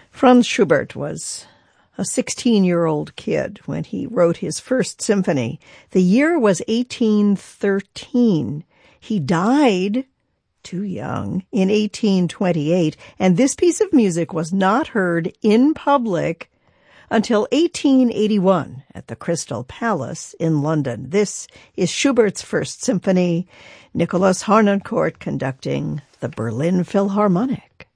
Franz Schubert was a 16-year-old kid when he wrote his first symphony. The year was 1813. He died too young in 1828, and this piece of music was not heard in public until 1881 at the Crystal Palace in London. This is Schubert's first symphony, Nicholas Harnoncourt conducting the Berlin Philharmonic.